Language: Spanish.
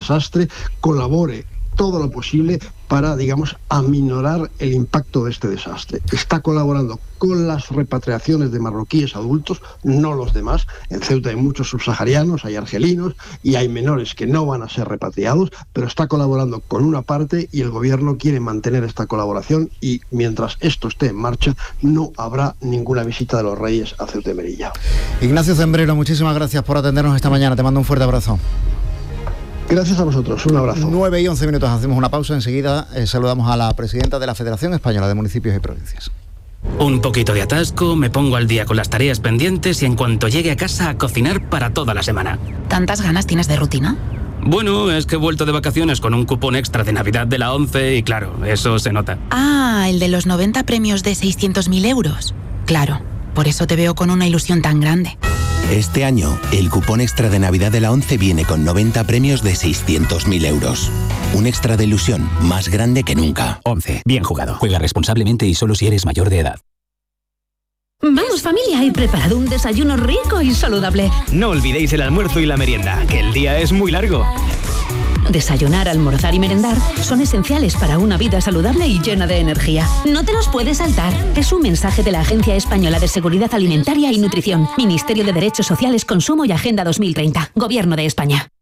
desastre, colabore todo lo posible para, digamos, aminorar el impacto de este desastre. Está colaborando con las repatriaciones de marroquíes adultos, no los demás. En Ceuta hay muchos subsaharianos, hay argelinos y hay menores que no van a ser repatriados, pero está colaborando con una parte y el gobierno quiere mantener esta colaboración, y mientras esto esté en marcha no habrá ninguna visita de los Reyes a Ceuta y Melilla. Ignacio Zembrero, muchísimas gracias por atendernos esta mañana. Te mando un fuerte abrazo. Gracias a vosotros, un abrazo. 9:11, hacemos una pausa, enseguida saludamos a la presidenta de la Federación Española de Municipios y Provincias. Un poquito de atasco, me pongo al día con las tareas pendientes y en cuanto llegue a casa a cocinar para toda la semana. ¿Tantas ganas tienes de rutina? Bueno, es que he vuelto de vacaciones con un cupón extra de Navidad de la ONCE y claro, eso se nota. Ah, el de los 90 premios de 600.000 euros. Claro, por eso te veo con una ilusión tan grande. Este año, el cupón extra de Navidad de la ONCE viene con 90 premios de 600.000 euros. Un extra de ilusión más grande que nunca. ONCE, bien jugado. Juega responsablemente y solo si eres mayor de edad. Vamos familia, he preparado un desayuno rico y saludable. No olvidéis el almuerzo y la merienda, que el día es muy largo. Desayunar, almorzar y merendar son esenciales para una vida saludable y llena de energía. No te los puedes saltar. Es un mensaje de la Agencia Española de Seguridad Alimentaria y Nutrición, Ministerio de Derechos Sociales, Consumo y Agenda 2030, Gobierno de España.